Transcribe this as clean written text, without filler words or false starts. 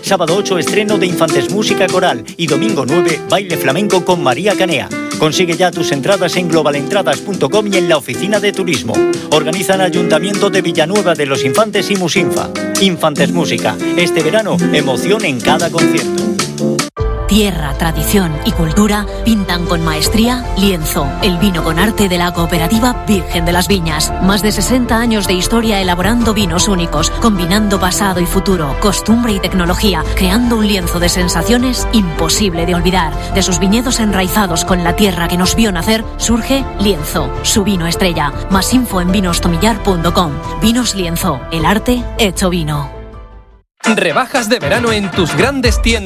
Sábado 8, estreno de Infantes Música Coral. Y domingo 9, baile flamenco con María Canea. Consigue ya tus entradas en globalentradas.com y en la oficina de turismo. Organizan Ayuntamiento de Villanueva de los Infantes y Musinfa. Infantes Música. Este verano, emoción en cada concierto. Tierra, tradición y cultura pintan con maestría Lienzo, el vino con arte de la cooperativa Virgen de las Viñas. Más de 60 años de historia elaborando vinos únicos, combinando pasado y futuro, costumbre y tecnología, creando un lienzo de sensaciones imposible de olvidar. De sus viñedos enraizados con la tierra que nos vio nacer, surge Lienzo, su vino estrella. Más info en vinostomillar.com. Vinos Lienzo, el arte hecho vino. Rebajas de verano en tus grandes tiendas.